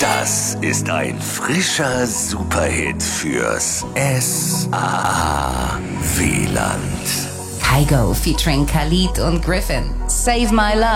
Das ist ein frischer Superhit fürs SAW-Land. Kygo featuring Khalid und Griffin. Save My Love.